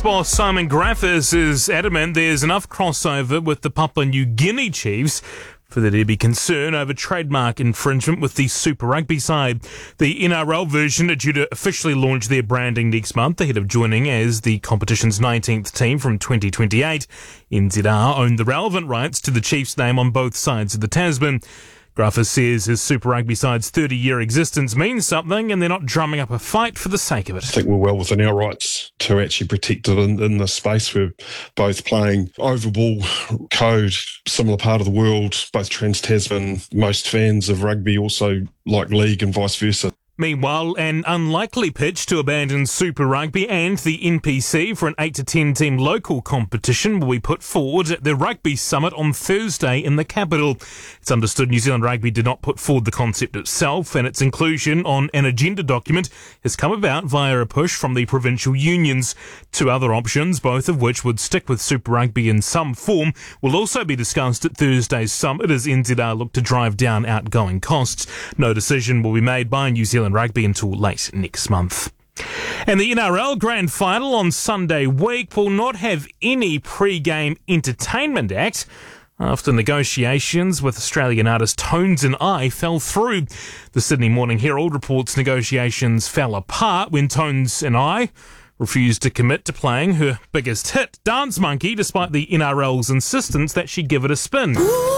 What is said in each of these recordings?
boss Simon Graffis is adamant there's enough crossover with the Papua New Guinea Chiefs for there to be concern over trademark infringement with the Super Rugby side. The NRL version are due to officially launch their branding next month ahead of joining as the competition's 19th team from 2028. NZR own the relevant rights to the Chiefs' name on both sides of the Tasman. Graffis says his Super Rugby side's 30-year existence means something and they're not drumming up a fight for the sake of it. I think we're well within our rights to actually protect it in this space. We're both playing overball code, similar part of the world, both Trans-Tasman. Most fans of rugby also like league and vice versa. Meanwhile, an unlikely pitch to abandon Super Rugby and the NPC for an 8 to 10 team local competition will be put forward at the Rugby Summit on Thursday in the capital. It's understood New Zealand Rugby did not put forward the concept itself, and its inclusion on an agenda document has come about via a push from the provincial unions. Two other options, both of which would stick with Super Rugby in some form, will also be discussed at Thursday's summit as NZR look to drive down outgoing costs. No decision will be made by New Zealand Rugby until late next month. And the NRL Grand Final on Sunday week will not have any pre-game entertainment act after negotiations with Australian artist Tones and I fell through. The Sydney Morning Herald reports negotiations fell apart when Tones and I refused to commit to playing her biggest hit, Dance Monkey, despite the NRL's insistence that she give it a spin.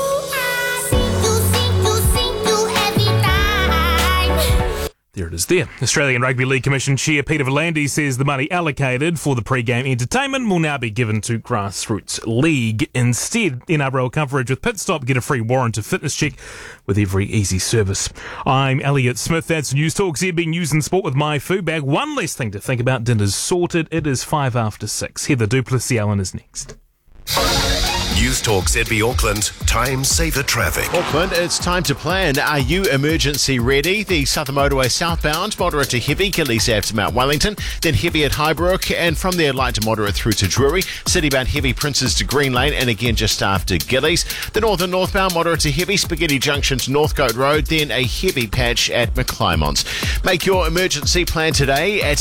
There it is there. Australian Rugby League Commission Chair Peter V'landys says the money allocated for the pre-game entertainment will now be given to Grassroots League. Instead, NRL coverage with Pit Stop get a free warrant of fitness check with every easy service. I'm Elliot Smith. That's News Talk ZB News and Sport with my food bag. One less thing to think about. Dinner's sorted. It is 5 after 6. Heather Duplessis-Allen is next. News Talk ZB Auckland, time saver traffic. Auckland, it's time to plan. Are you emergency ready? The Southern Motorway southbound, moderate to heavy, Gillies Ave to Mount Wellington, then heavy at Highbrook, and from there light to moderate through to Drury. Citybound heavy, Princes to Green Lane, and again just after Gillies. The northern northbound, moderate to heavy, Spaghetti Junction to Northcote Road, then a heavy patch at McClymont. Make your emergency plan today at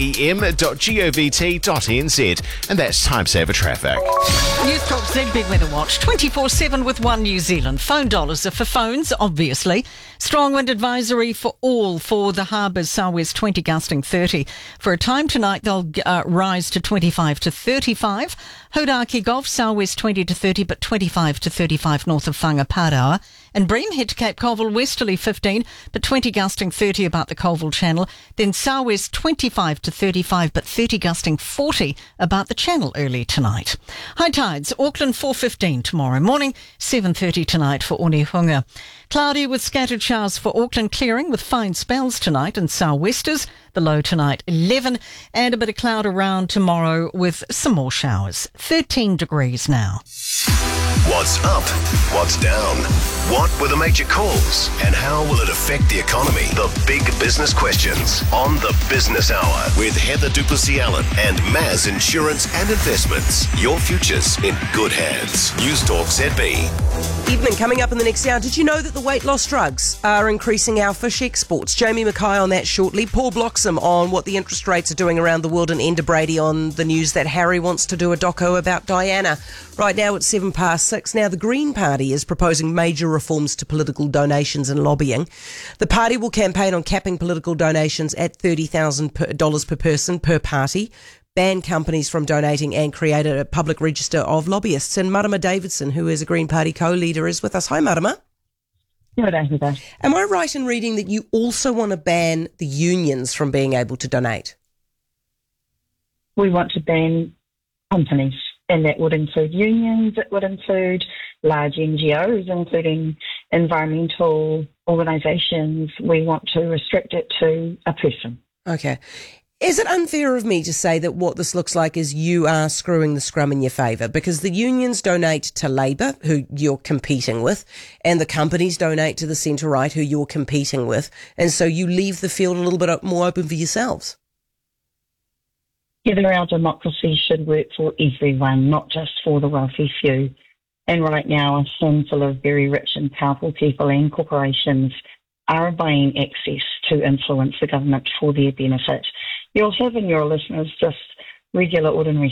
aem.govt.nz. And that's time saver traffic. News Talk ZB Weather Watch 24/7 with One New Zealand. Phone dollars are for phones, obviously. Strong wind advisory for all for the harbours, southwest 20 gusting 30. For a time tonight, they'll rise to 25 to 35. Hodaki Gulf, southwest 20 to 30, but 25 to 35 north of Whangaparāoa. And Bream head to Cape Colville, westerly 15, but 20 gusting 30 about the Colville Channel. Then southwest 25 to 35, but 30 gusting 40 about the Channel early tonight. High tides, Auckland 4:15 tomorrow morning, 7:30 tonight for Onehunga. Cloudy with scattered showers for Auckland, clearing with fine spells tonight and southwesters. The low tonight 11, and a bit of cloud around tomorrow with some more showers. 13 degrees now. What's up? What's down? What were the major calls? And how will it affect the economy? The big business questions on the Business Hour with Heather Duplessis-Allen and Maz Insurance and Investments. Your future's in good hands. News Talk ZB. Evening coming up in the next hour. Did you know that the weight loss drugs are increasing our fish exports? Jamie Mackay on that shortly. Paul Bloxham on what the interest rates are doing around the world, and Enda Brady on the news that Harry wants to do a doco about Diana. Right now it's 6:07. Now the Green Party is proposing major reforms to political donations and lobbying. The party will campaign on capping political donations at $30,000 per person per party, ban companies from donating, and create a public register of lobbyists. And Marama Davidson, who is a Green Party co-leader, is with us. Hi, Marama. Am I right in reading that you also want to ban the unions from being able to donate? We want to ban companies, and that would include unions, it would include large NGOs, including environmental organisations. We want to restrict it to a person. Okay. Is it unfair of me to say that what this looks like is you are screwing the scrum in your favour? Because the unions donate to Labour, who you're competing with, and the companies donate to the centre-right, who you're competing with, and so you leave the field a little bit more open for yourselves. Heather, our democracy should work for everyone, not just for the wealthy few. And right now, a handful of very rich and powerful people and corporations are buying access to influence the government for their benefit. You'll have in your listeners just regular, ordinary